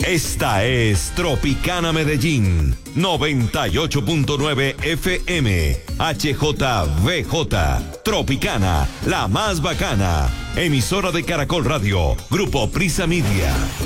Esta es Tropicana Medellín, 98.9 FM, HJVJ, Tropicana, la más bacana, emisora de Caracol Radio, Grupo Prisa Media.